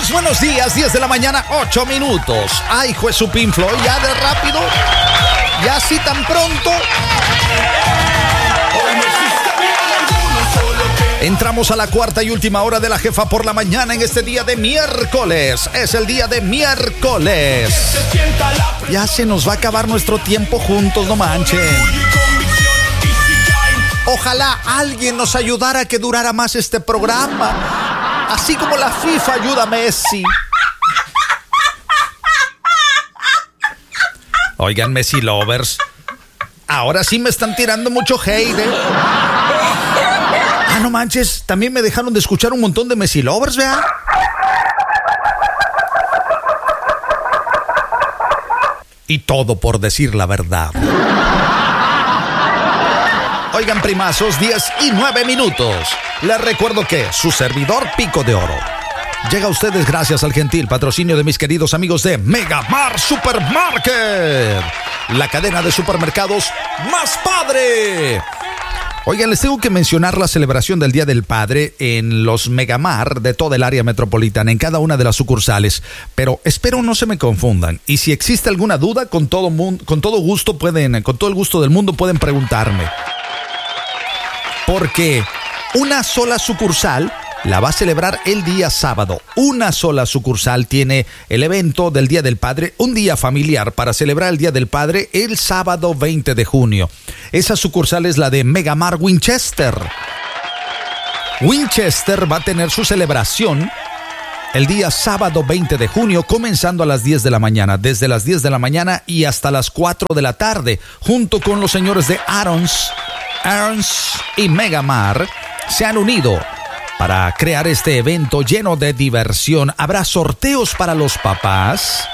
Buenos días, 10 de la mañana, 8 minutos. Ay, juez su Pink Floyd, ya de rápido, ya así tan pronto. Entramos a la cuarta y última hora de la jefa por la mañana en este día de miércoles. Es el día de miércoles. Ya se nos va a acabar nuestro tiempo juntos, no manchen. Ojalá alguien nos ayudara a que durara más este programa. Así como la FIFA ayuda a Messi. Oigan, Messi lovers, ahora sí me están tirando mucho hate, ¿eh? Ah, no manches, también me dejaron de escuchar un montón de Messi lovers, ¿vea? Y todo por decir la verdad. Oigan, primazos, 10 y 9 minutos. Les recuerdo que su servidor Pico de Oro llega a ustedes gracias al gentil patrocinio de mis queridos amigos de Megamar Supermarket, la cadena de supermercados más padre. Oigan, les tengo que mencionar la celebración del Día del Padre en los Megamar de toda el área metropolitana, en cada una de las sucursales. Pero espero no se me confundan. Y si existe alguna duda, con todo el gusto del mundo pueden preguntarme. Porque una sola sucursal la va a celebrar el día sábado. Una sola sucursal tiene el evento del Día del Padre, un día familiar para celebrar el Día del Padre el sábado 20 de junio. Esa sucursal es la de Megamar Winchester. Winchester va a tener su celebración el día sábado 20 de junio, comenzando a las 10 de la mañana, desde las 10 de la mañana y hasta las 4 de la tarde, junto con los señores de Aaron's y Megamar, se han unido para crear este evento lleno de diversión. Habrá sorteos para los papás.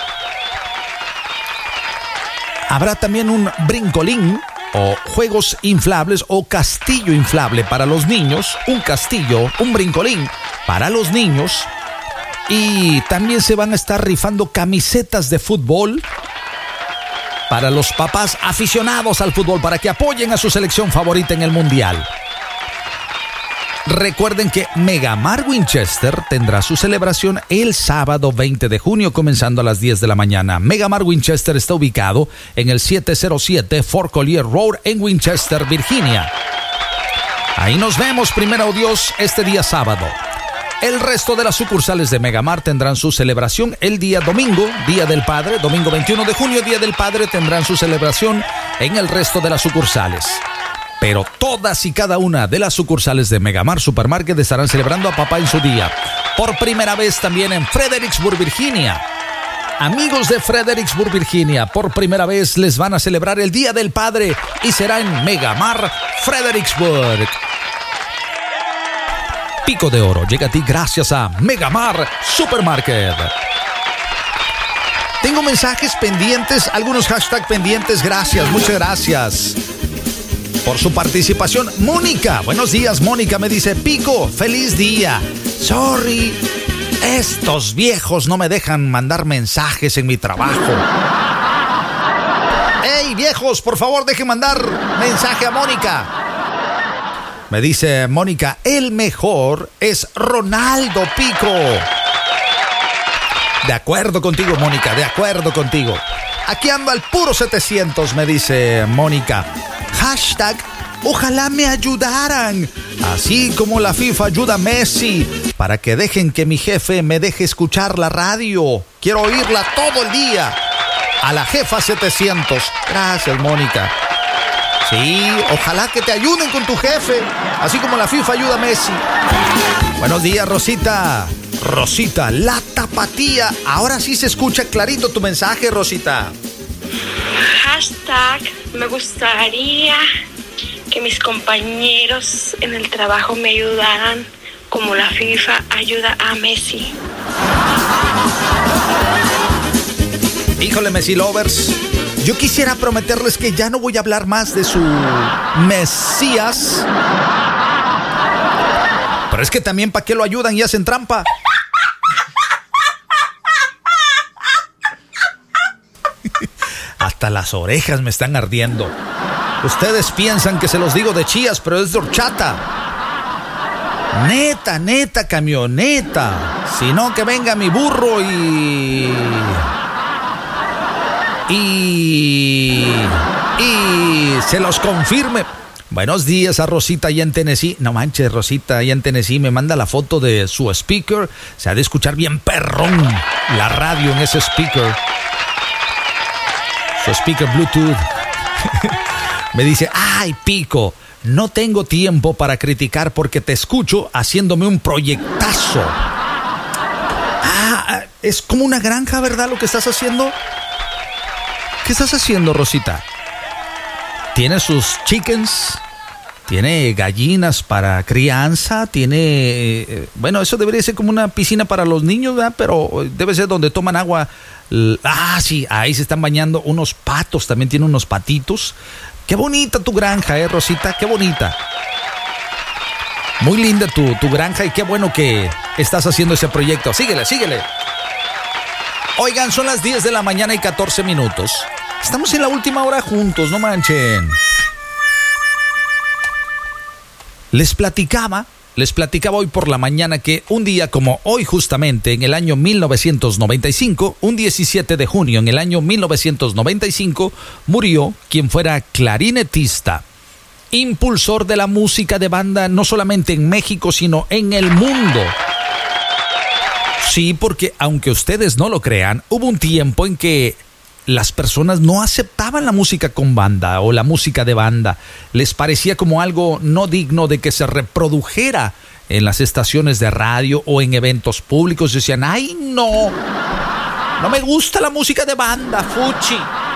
Habrá también un brincolín o juegos inflables o castillo inflable para los niños. Un castillo, un brincolín para los niños. Y también se van a estar rifando camisetas de fútbol para los papás aficionados al fútbol, para que apoyen a su selección favorita en el mundial. Recuerden que Megamar Winchester tendrá su celebración el sábado 20 de junio, comenzando a las 10 de la mañana. Megamar Winchester está ubicado en el 707 Fort Collier Road en Winchester, Virginia. Ahí nos vemos, primero Dios, este día sábado. El resto de las sucursales de Megamar tendrán su celebración el día domingo, Día del Padre. Domingo 21 de junio, Día del Padre, tendrán su celebración en el resto de las sucursales. Pero todas y cada una de las sucursales de Megamar Supermarket estarán celebrando a papá en su día. Por primera vez también en Fredericksburg, Virginia. Amigos de Fredericksburg, Virginia, por primera vez les van a celebrar el Día del Padre y será en Megamar Fredericksburg. Pico de Oro llega a ti gracias a Megamar Supermarket. Tengo mensajes pendientes, algunos hashtags pendientes. Gracias, muchas gracias por su participación. Mónica, buenos días. Mónica me dice: Pico, feliz día. Sorry, estos viejos no me dejan mandar mensajes en mi trabajo. Hey, viejos, por favor, dejen mandar mensaje a Mónica. Me dice Mónica: el mejor es Ronaldo, Pico. De acuerdo contigo, Mónica, de acuerdo contigo. Aquí ando al puro 700, me dice Mónica. Hashtag, ojalá me ayudaran, así como la FIFA ayuda a Messi, para que dejen que mi jefe me deje escuchar la radio. Quiero oírla todo el día. A la jefa 700. Gracias, Mónica. Sí, ojalá que te ayuden con tu jefe, así como la FIFA ayuda a Messi. Buenos días, Rosita. Rosita, la tapatía. Ahora sí se escucha clarito tu mensaje, Rosita. Hashtag, me gustaría que mis compañeros en el trabajo me ayudaran como la FIFA ayuda a Messi. Híjole, Messi lovers, yo quisiera prometerles que ya no voy a hablar más de su Mesías. Pero es que también, ¿para qué lo ayudan y hacen trampa? Hasta las orejas me están ardiendo. Ustedes piensan que se los digo de chías, pero es de horchata. Neta, camioneta. Si no, que venga mi burro y se los confirme. Buenos días a Rosita allá en Tennessee. No manches, Rosita allá en Tennessee me manda la foto de su speaker. Se ha de escuchar bien perrón la radio en ese speaker. Su speaker Bluetooth. Me dice, ay, Pico, no tengo tiempo para criticar porque te escucho haciéndome un proyectazo. Ah, es como una granja, ¿verdad? Lo que estás haciendo. ¿Qué estás haciendo, Rosita? Tiene sus chickens, tiene gallinas para crianza, tiene... bueno, eso debería ser como una piscina para los niños, ¿verdad? Pero debe ser donde toman agua. Ah, sí, ahí se están bañando unos patos, también tiene unos patitos. Qué bonita tu granja, Rosita, qué bonita. Muy linda tu granja y qué bueno que estás haciendo ese proyecto. Síguele, síguele. Oigan, son las 10 de la mañana y 14 minutos. Estamos en la última hora juntos, no manchen. Les platicaba hoy por la mañana que un día como hoy, justamente en el año 1995, un 17 de junio en el año 1995, murió quien fuera clarinetista, impulsor de la música de banda no solamente en México, sino en el mundo. Sí, porque aunque ustedes no lo crean, hubo un tiempo en que las personas no aceptaban la música con banda o la música de banda. Les parecía como algo no digno de que se reprodujera en las estaciones de radio o en eventos públicos. Decían, ay, no me gusta la música de banda, fuchi.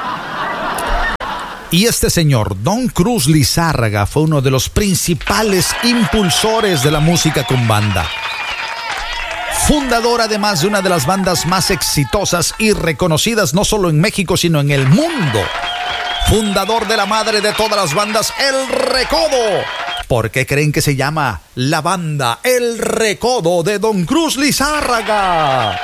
Y este señor, Don Cruz Lizárraga, fue uno de los principales impulsores de la música con banda. Fundador además de una de las bandas más exitosas y reconocidas no solo en México sino en el mundo. Fundador de la madre de todas las bandas, El Recodo. ¿Por qué creen que se llama la banda El Recodo de Don Cruz Lizárraga?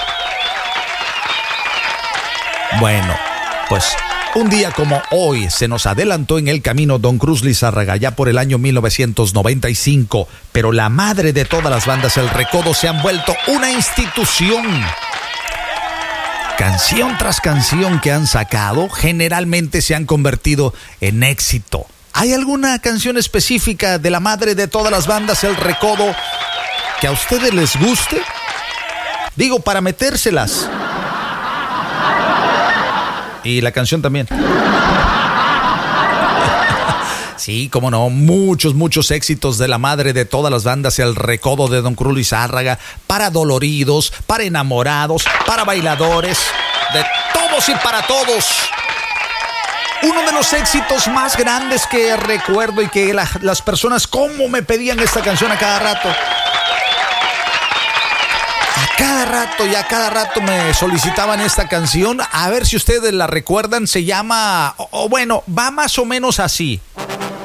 Bueno, pues un día como hoy se nos adelantó en el camino Don Cruz Lizárraga ya por el año 1995, pero la madre de todas las bandas, El Recodo, se han vuelto una institución. Canción tras canción que han sacado generalmente se han convertido en éxito. ¿Hay alguna canción específica de la madre de todas las bandas, El Recodo, que a ustedes les guste? Digo, para metérselas. Y la canción también. Sí, cómo no, muchos éxitos de la madre de todas las bandas, El Recodo de Don Cruz Lizárraga, para doloridos, para enamorados, para bailadores, de todos y para todos. Uno de los éxitos más grandes que recuerdo y que las personas cómo me pedían esta canción a cada rato. A cada rato me solicitaban esta canción. A ver si ustedes la recuerdan. Se llama, bueno, va más o menos así.